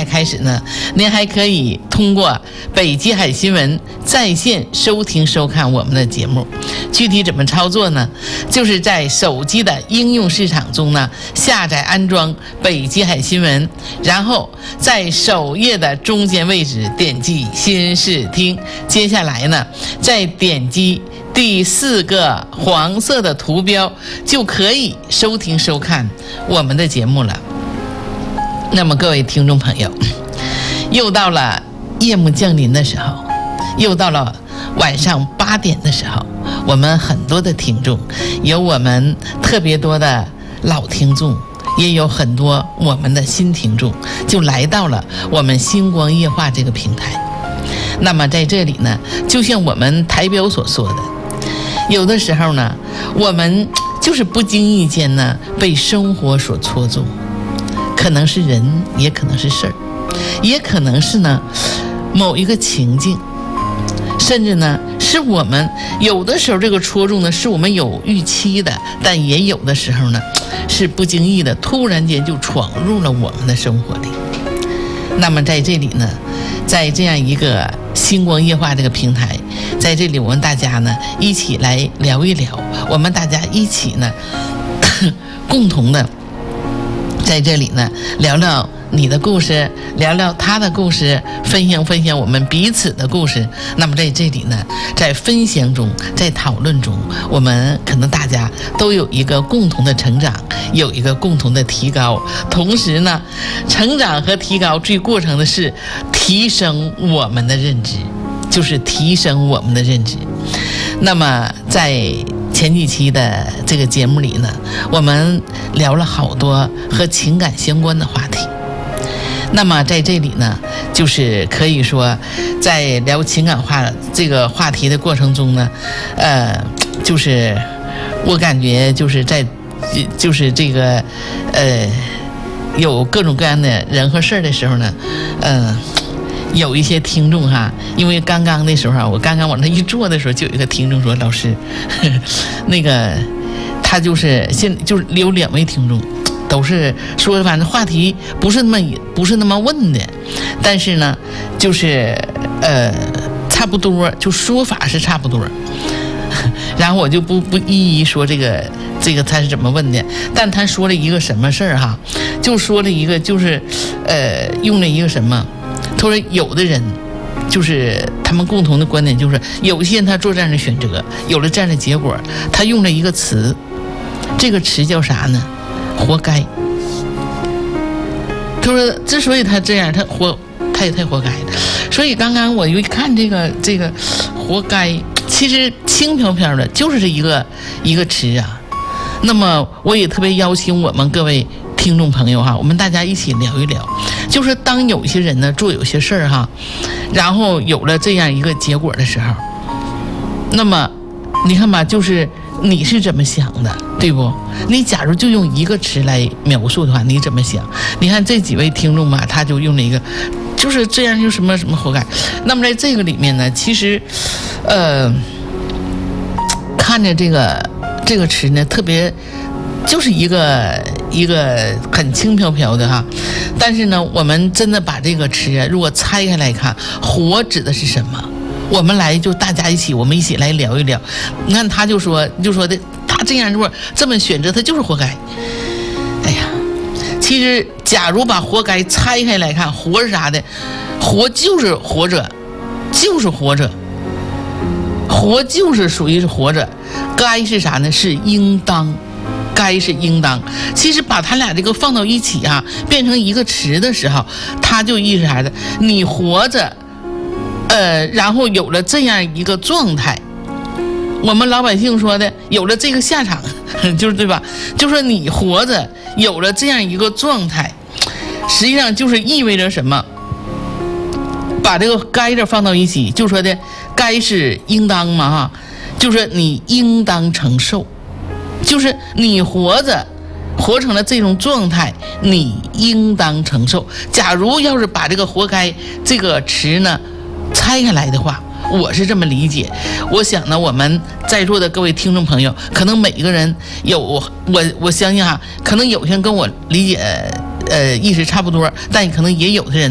在开始呢，您还可以通过北极海新闻在线收听收看我们的节目。具体怎么操作呢？就是在手机的应用市场中呢，下载安装北极海新闻，然后在首页的中间位置点击新视听，接下来呢，再点击第4个黄色的图标，就可以收听收看我们的节目了。那么各位听众朋友，又到了夜幕降临的时候，又到了晚上8点的时候，我们很多的听众，有我们特别多的老听众，也有很多我们的新听众，就来到了我们星光夜话这个平台。那么在这里呢，就像我们台标所说的，有的时候呢，我们就是不经意间呢，被生活所戳中，可能是人，也可能是事儿，也可能是呢某一个情境，甚至呢是我们有的时候这个戳中呢是我们有预期的，但也有的时候呢是不经意的，突然间就闯入了我们的生活里。那么在这里呢，在这样一个星光夜话这个平台，在这里我们大家呢一起来聊一聊，我们大家一起呢共同的在这里呢聊聊你的故事，聊聊他的故事，分享分享我们彼此的故事。那么在这里呢，在分享中，在讨论中，我们可能大家都有一个共同的成长，有一个共同的提高。同时呢，成长和提高最过程的是提升我们的认知，就是提升我们的认知。那么在前几期的这个节目里呢，我们聊了好多和情感相关的话题。那么在这里呢，就是可以说在聊情感化这个话题的过程中呢，就是我感觉就是在就是这个有各种各样的人和事儿的时候呢，有一些听众哈，因为刚刚那时候啊，我刚刚往那一坐的时候，就有一个听众说：“老师，那个他就是就是有2位听众。”都是说，反正话题不是那么问的，但是呢，就是差不多，就说法是差不多。然后我就不一一说这个他是怎么问的，但他说了一个什么事儿哈，就说了一个就是用了一个什么，他说有的人就是他们共同的观点就是有些人他做这样的选择，有了这样的结果，他用了一个词，这个词叫啥呢？活该。他说之所以他这样，他也太活该了。所以刚刚我一看这个活该，其实轻飘飘的就是这一个词啊。那么我也特别邀请我们各位听众朋友哈，我们大家一起聊一聊，就是当有些人呢做有些事儿哈，然后有了这样一个结果的时候，那么你看吧，就是你是怎么想的，对不？你假如就用一个词来描述的话，你怎么想？你看这几位听众嘛，他就用了一个，就是这样，就什么什么活该。那么在这个里面呢，其实，看着这个词呢，特别就是一个很轻飘飘的哈。但是呢，我们真的把这个词啊，如果拆开来看，活指的是什么？我们来就大家我们一起来聊一聊。你看他就说的，他这样做这么选择，他就是活该。哎呀，其实假如把活该拆开来看，活是啥的？活就是活着，就是活着，活就是属于是活着。该是啥呢？是应当，该是应当。其实把他俩这个放到一起啊，变成一个词的时候，他就意识啥的？你活着。然后有了这样一个状态，我们老百姓说的有了这个下场，就是对吧？就说你活着有了这样一个状态，实际上就是意味着什么？把这个该字放到一起，就说的该是应当嘛哈，就是你应当承受，就是你活着活成了这种状态，你应当承受。假如要是把这个活该这个词呢拆开来的话，我是这么理解。我想呢，我们在座的各位听众朋友，可能每一个人有我相信哈，可能有些人跟我理解意识差不多，但可能也有的人